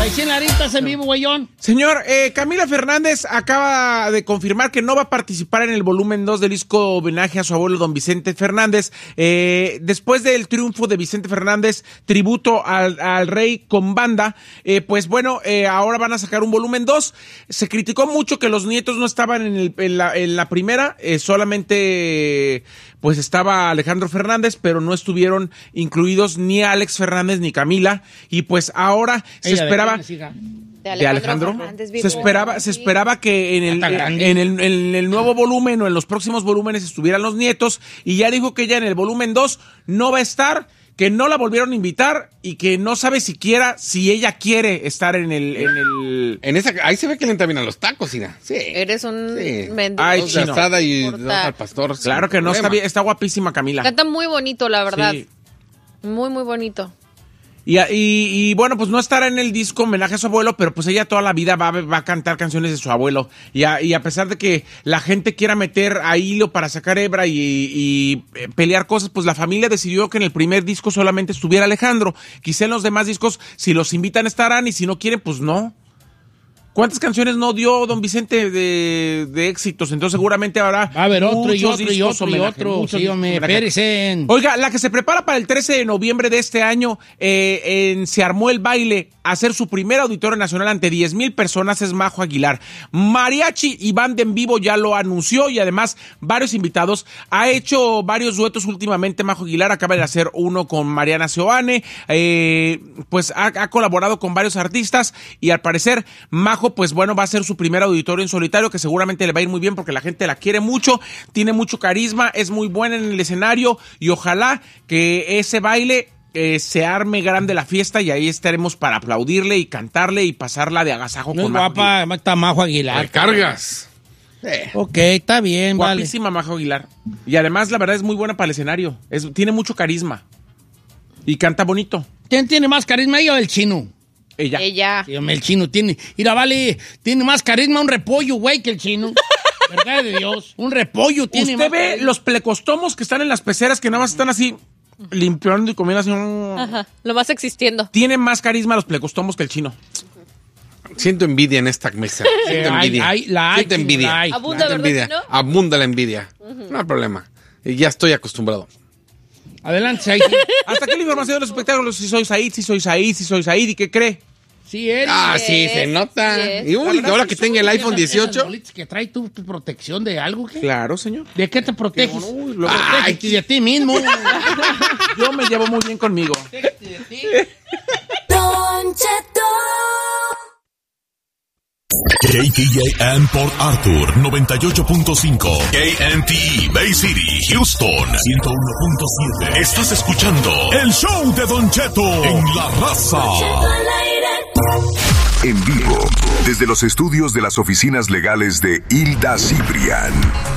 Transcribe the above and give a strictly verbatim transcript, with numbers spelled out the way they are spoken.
cien laritas en vivo, güeyón. Señor, eh, Camila Fernández acaba de confirmar que no va a participar en el volumen dos del disco homenaje a su abuelo don Vicente Fernández. Eh, después del triunfo de Vicente Fernández, tributo al, al rey con banda, eh, pues bueno, eh, ahora van a sacar un volumen dos. Se criticó mucho que los nietos no estaban en, el, en, la, en la primera, eh, solamente pues estaba Alejandro Fernández, pero no estuvieron incluidos ni Alex Fernández ni Camila, y pues ahora se Ella, esperaba... ¿de quién es hija? De de Alejandro, se esperaba, se esperaba que en el, en el, en el nuevo volumen o en los próximos volúmenes estuvieran los nietos, y ya dijo que ella en el volumen dos no va a estar, que no la volvieron a invitar y que no sabe siquiera si ella quiere estar en el... En el... En esa, ahí se ve que le entra bien a los tacos, Ira. Sí. Eres un Sí. mendigo. Ay, Dos de chino. asada y Porta. dos al pastor. Claro que no, está bien, está guapísima Camila. Canta muy bonito, la verdad. Sí. Muy, muy bonito. Y, y, y bueno, pues no estará en el disco homenaje a su abuelo, pero pues ella toda la vida va, va a cantar canciones de su abuelo. Y a, y a pesar de que la gente quiera meter a hilo para sacar hebra y, y pelear cosas, pues la familia decidió que en el primer disco solamente estuviera Alejandro. Quizá en los demás discos, si los invitan estarán, y si no quieren, pues no. ¿Cuántas canciones no dio don Vicente de, de éxitos? Entonces seguramente habrá Va a haber otro y muchos otro y discos otro y homenaje, otro. muchos Sí, discos hombre, homenaje. espérense. Oiga, la que se prepara para el trece de noviembre de este año, eh, en Se Armó el Baile, a hacer su primer auditorio nacional ante diez mil personas, es Majo Aguilar. Mariachi y banda en vivo ya lo anunció, y además varios invitados. Ha hecho varios duetos últimamente Majo Aguilar, acaba de hacer uno con Mariana Seoane, eh, pues ha, ha colaborado con varios artistas, y al parecer Majo, pues bueno, va a ser su primer auditorio en solitario, que seguramente le va a ir muy bien porque la gente la quiere mucho, tiene mucho carisma, es muy buena en el escenario, y ojalá que ese baile eh, se arme grande la fiesta, y ahí estaremos para aplaudirle y cantarle y pasarla de agasajo No es con Majo guapa, además está Majo Aguilar. Aguilar. Cargas. Ok, está bien, vale. Guapísima Majo Aguilar. Y además, la verdad, es muy buena para el escenario. Es, tiene mucho carisma. Y canta bonito. ¿Quién tiene más carisma, ella o el chino? Ella. Ella. Sí, hombre, el chino tiene... Mira, vale, tiene más carisma un repollo, güey, que el chino. Verdad de Dios. Un repollo tiene Usted más ve carisma. los plecostomos que están en las peceras, que nada más están así limpiando y comiendo así. Ajá. Lo más existiendo. Tienen más carisma los plecostomos que el chino. Siento envidia en esta mesa. Siento hay- envidia. hay- la hay, Siento chino, envidia. la hay. Abunda, Siento ¿verdad, envidia. chino? Abunda la envidia. No hay problema. Y ya estoy acostumbrado. Adelante, Said. Hasta aquí la información de los espectáculos. Si soy Said, si soy Said, si soy Said. ¿Y qué cree? Sí, él. Ah, sí, se nota. yes. Y uy, ahora que tenga el iPhone dieciocho. ¿Que trae tu, tu protección de algo? ¿Qué? Claro, señor. ¿De qué te proteges? Uy, lo Ay, protege. de ti mismo. Yo me llevo muy bien conmigo. Don Cheto. K T A M Port Arthur noventa y ocho punto cinco, K N T Bay City, Houston ciento uno punto siete. Estás escuchando el show de Don Cheto en La Raza. En vivo, desde los estudios de las oficinas legales de Hilda Cibrián.